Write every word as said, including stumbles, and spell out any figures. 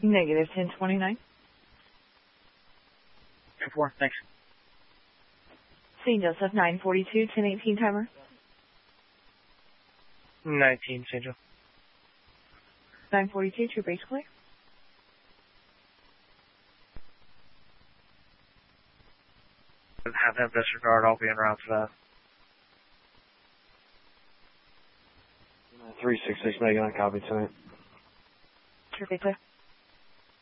Negative ten twenty-nine. ten four, thanks. Saint Joseph nine forty-two, ten eighteen timer. nineteen, Saint Joe. nine forty-two, true base clear. Have them disregard, I'll be en route for that. three six six Megan, I copy tonight. True base clear.